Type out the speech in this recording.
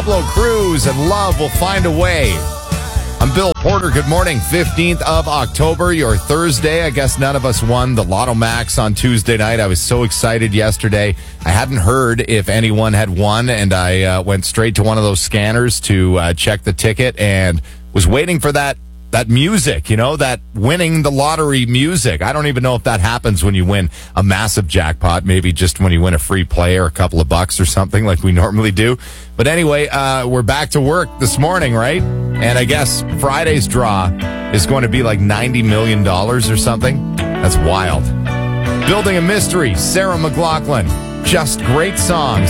Pablo Cruz and Love Will Find a Way. I'm Bill Porter. Good morning. 15th of October, your Thursday. I guess none of us won the Lotto Max on Tuesday night. I was so excited yesterday. I hadn't heard if anyone had won, and I went straight to one of those scanners to check the ticket and was waiting for that music, that winning the lottery music. I don't even know if that happens when you win a massive jackpot, maybe just when you win a free play or a couple of bucks or something like we normally do. But anyway, we're back to work this morning, right? And I guess Friday's draw is going to be like $90 million or something. That's wild. Building a Mystery, Sarah McLachlan. Just great songs.